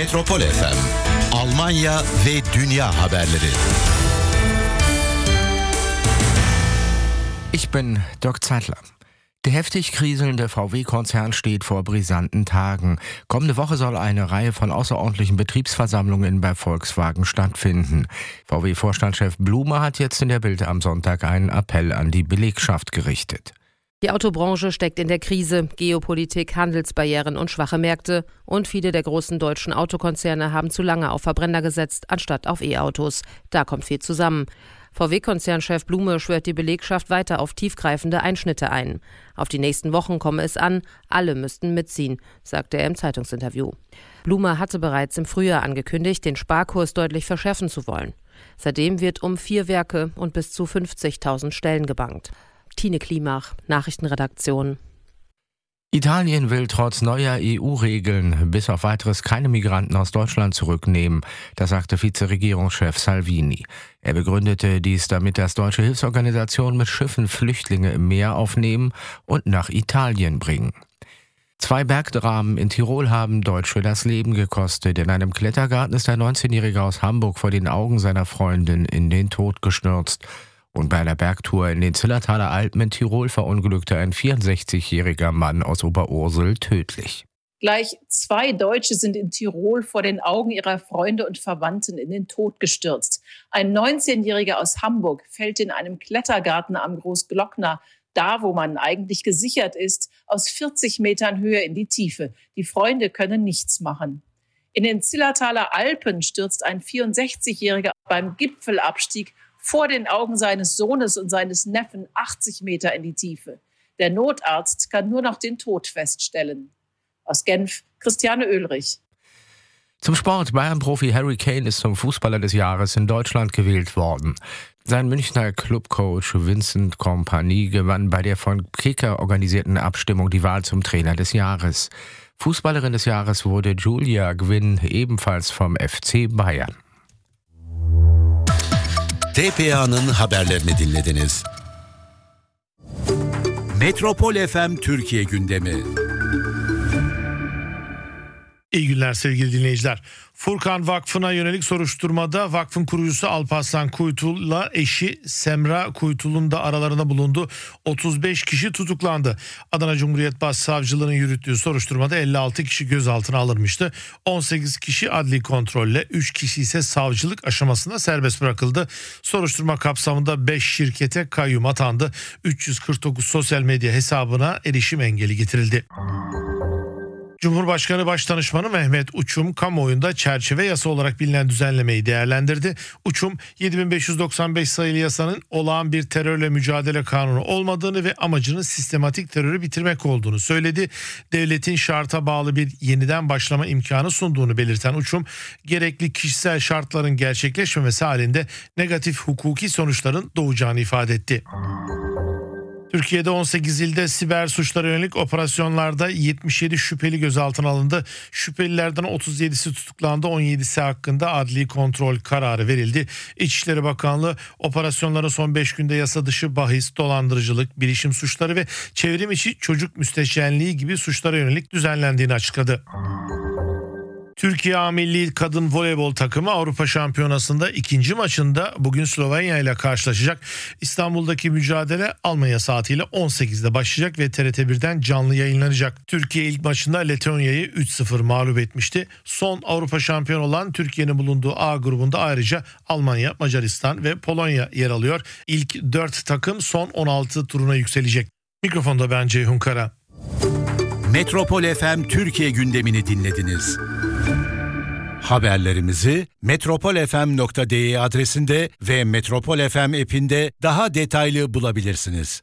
Metropol FM, Almanya ve dünya haberleri. Ich bin Dirk Zeitler. Der heftig kriselnde VW-Konzern steht vor brisanten Tagen. Kommende Woche soll eine Reihe von außerordentlichen Betriebsversammlungen bei Volkswagen stattfinden. VW-Vorstandschef Blume hat jetzt in der Bild am Sonntag einen Appell an die Belegschaft gerichtet. Die Autobranche steckt in der Krise. Geopolitik, Handelsbarrieren und schwache Märkte. Und viele der großen deutschen Autokonzerne haben zu lange auf Verbrenner gesetzt, anstatt auf E-Autos. Da kommt viel zusammen. VW-Konzernchef Blume schwört die Belegschaft weiter auf tiefgreifende Einschnitte ein. Auf die nächsten Wochen komme es an, alle müssten mitziehen, sagte er im Zeitungsinterview. Blume hatte bereits im Frühjahr angekündigt, den Sparkurs deutlich verschärfen zu wollen. Seitdem wird um 4 Werke und bis zu 50.000 Stellen gebankt. Tine Klimach, Nachrichtenredaktion. Italien will trotz neuer EU-Regeln bis auf weiteres keine Migranten aus Deutschland zurücknehmen, das sagte Vizeregierungschef Salvini. Er begründete dies damit, dass deutsche Hilfsorganisationen mit Schiffen Flüchtlinge im Meer aufnehmen und nach Italien bringen. 2 Bergdramen in Tirol haben Deutsche das Leben gekostet. In einem Klettergarten ist ein 19-Jähriger aus Hamburg vor den Augen seiner Freundin in den Tod gestürzt. Und bei einer Bergtour in den Zillertaler Alpen in Tirol verunglückte ein 64-jähriger Mann aus Oberursel tödlich. Gleich 2 Deutsche sind in Tirol vor den Augen ihrer Freunde und Verwandten in den Tod gestürzt. Ein 19-Jähriger aus Hamburg fällt in einem Klettergarten am Großglockner, da wo man eigentlich gesichert ist, aus 40 Metern Höhe in die Tiefe. Die Freunde können nichts machen. In den Zillertaler Alpen stürzt ein 64-Jähriger beim Gipfelabstieg vor den Augen seines Sohnes und seines Neffen 80 Meter in die Tiefe. Der Notarzt kann nur noch den Tod feststellen. Aus Genf, Christiane Oehlrich. Zum Sport. Bayern-Profi Harry Kane ist zum Fußballer des Jahres in Deutschland gewählt worden. Sein Münchner Clubcoach Vincent Kompany gewann bei der von Kicker organisierten Abstimmung die Wahl zum Trainer des Jahres. Fußballerin des Jahres wurde Julia Gwynn, ebenfalls vom FC Bayern. TPA'nın haberlerini dinlediniz. Metropol FM Türkiye gündemi. İyi günler sevgili dinleyiciler. Furkan Vakfı'na yönelik soruşturmada vakfın kurucusu Alparslan Kuytul'la eşi Semra Kuytul'un da aralarında bulunduğu 35 kişi tutuklandı. Adana Cumhuriyet Başsavcılığı'nın yürüttüğü soruşturmada 56 kişi gözaltına alınmıştı. 18 kişi adli kontrolle, 3 kişi ise savcılık aşamasında serbest bırakıldı. Soruşturma kapsamında 5 şirkete kayyum atandı. 349 sosyal medya hesabına erişim engeli getirildi. Cumhurbaşkanı Başdanışmanı Mehmet Uçum kamuoyunda çerçeve yasa olarak bilinen düzenlemeyi değerlendirdi. Uçum 7595 sayılı yasanın olağan bir terörle mücadele kanunu olmadığını ve amacının sistematik terörü bitirmek olduğunu söyledi. Devletin şarta bağlı bir yeniden başlama imkanı sunduğunu belirten Uçum, gerekli kişisel şartların gerçekleşmemesi halinde negatif hukuki sonuçların doğacağını ifade etti. Türkiye'de 18 ilde siber suçlara yönelik operasyonlarda 77 şüpheli gözaltına alındı. Şüphelilerden 37'si tutuklandı, 17'si hakkında adli kontrol kararı verildi. İçişleri Bakanlığı operasyonların son 5 günde yasa dışı bahis, dolandırıcılık, bilişim suçları ve çevrim içi çocuk müstehcenliği gibi suçlara yönelik düzenlendiğini açıkladı. Türkiye A Milli Kadın Voleybol takımı Avrupa Şampiyonası'nda ikinci maçında bugün Slovenya ile karşılaşacak. İstanbul'daki mücadele Almanya saatiyle 18'de başlayacak ve TRT1'den canlı yayınlanacak. Türkiye ilk maçında Letonya'yı 3-0 mağlup etmişti. Son Avrupa şampiyonu olan Türkiye'nin bulunduğu A grubunda ayrıca Almanya, Macaristan ve Polonya yer alıyor. İlk 4 takım son 16 turuna yükselecek. Mikrofonda ben Ceyhun Kara. Metropol FM Türkiye gündemini dinlediniz. Haberlerimizi metropolfm.de adresinde ve Metropol FM app'inde daha detaylı bulabilirsiniz.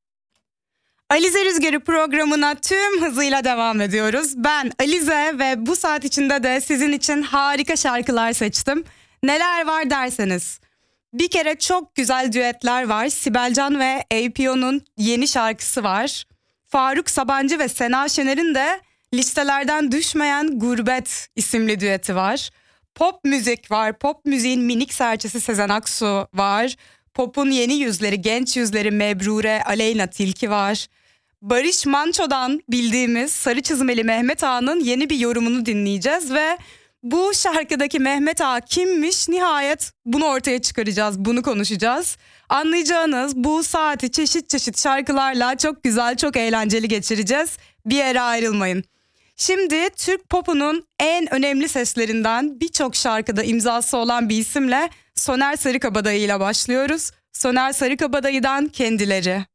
Alize Rüzgarı programına tüm hızıyla devam ediyoruz. Ben Alize ve bu saat içinde de sizin için harika şarkılar seçtim. Neler var derseniz, bir kere çok güzel düetler var. Sibel Can ve APO'nun yeni şarkısı var. Faruk Sabancı ve Sena Şener'in de listelerden düşmeyen Gurbet isimli düeti var. Pop müzik var. Pop müziğin minik serçesi Sezen Aksu var. Pop'un yeni yüzleri, genç yüzleri Mebrure, Aleyna Tilki var. Barış Manço'dan bildiğimiz Sarı Çizmeli Mehmet Ağa'nın yeni bir yorumunu dinleyeceğiz ve Bu şarkıdaki Mehmet Ağa kimmiş? Nihayet bunu ortaya çıkaracağız, bunu konuşacağız. Anlayacağınız bu saati çeşit çeşit şarkılarla çok güzel, çok eğlenceli geçireceğiz. Bir yere ayrılmayın. Şimdi Türk popunun en önemli seslerinden birçok şarkıda imzası olan bir isimle Soner Sarıkabadayı ile başlıyoruz. Soner Sarıkabadayı'dan Kendileri.